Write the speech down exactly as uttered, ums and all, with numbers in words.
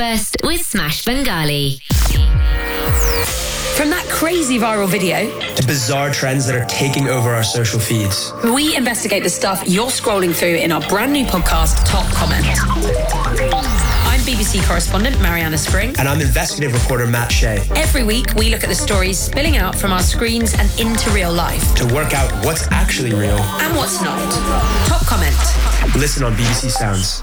Breakfast with Smash Bengali. From that crazy viral video to bizarre trends that are taking over our social feeds, we investigate the stuff you're scrolling through in our brand new podcast, Top Comment. I'm B B C correspondent Mariana Spring. And I'm investigative reporter Matt Shea. Every week, we look at the stories spilling out from our screens and into real life to work out what's actually real and what's not. Top Comment. Listen on B B C Sounds.